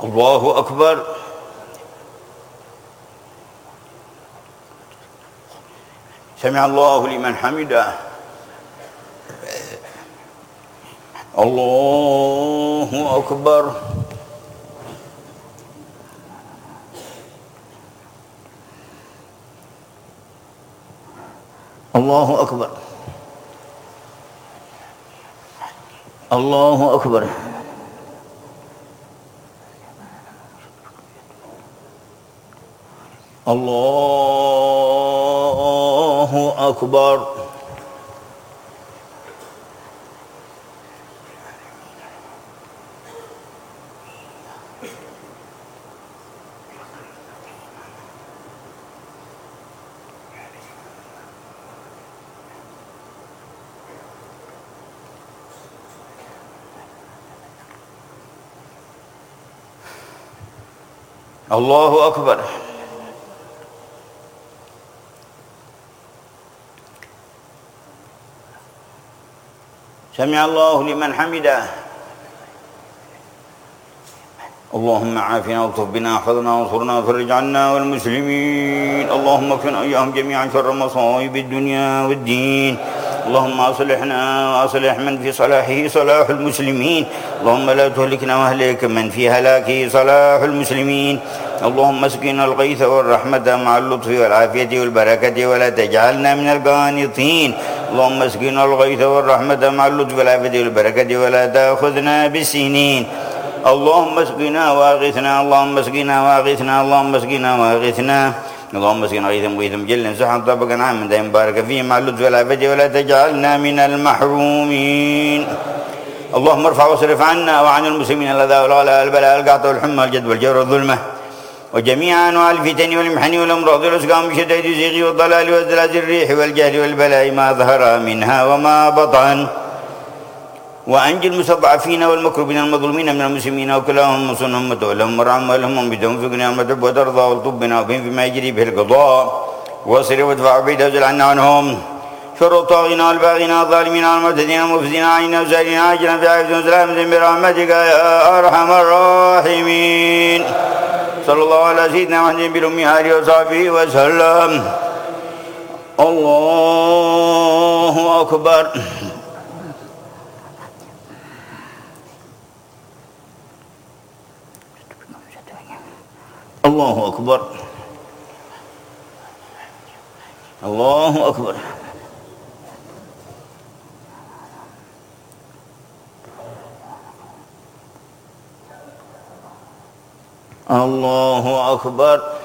الله أكبر. سمع الله لمن حمده. الله أكبر. الله أكبر. الله أكبر. الله أكبر. الله أكبر. سمع الله لمن حمده. اللهم عافنا والطف بنا احفظنا وانصرنا وفرج عنا والمسلمين. اللهم اكفنا اياهم جميعا شر مصائب الدنيا والدين. اللهم اصلحنا واصلح من في صلاحه صلاح المسلمين. اللهم لا تهلكنا واهلك من في هلاكه صلاح المسلمين. اللهم اسقنا الغيث والرحمة مع اللطف والعافية والبركة ولا تجعلنا من القانطين. اللهم اسقنا الغيث والرحمة مع اللطف والعافية والبركة ولا تأخذنا بالسنين. اللهم اسقنا واغثنا. اللهم اسقنا واغثنا. اللهم اسقنا واغثنا. اللهم اسقنا غيثا مغيثا مجلا سحا طبقا عاما دائما بارك فيه مع اللطف والعافية ولا تجعلنا من المحرومين. اللهم ارفع واصرف عنا وعن المسلمين الأذى والغلاء البلاء القحط والحمى والجد والجور والظلمة وجميع أنواع الفتن والمحن والأمراض والأسقام بشدة الزيغ والضلال وزلازل الريح والجهل والبلاء ما ظهر منها وما بطن. وأنجي المستضعفين والمكروبين المظلومين من المسلمين وكلهم منصرهم وتولهم وارحمهم والهم بدهم في نعمة وترضى والطبنا وبهم فيما يجري به القضاء واصرف وادفع بعيد وزل عنا عنهم شر الطاغين والباغين الظالمين والمعتدين والمفسدين علينا وسائلين عاجلا في عافية وسلامة برحمتك يا أرحم الراحمين. صلى الله على سيدنا محمد بالأمي آله وصحبه وسلم. الله أكبر. الله أكبر. الله أكبر. الله أكبر.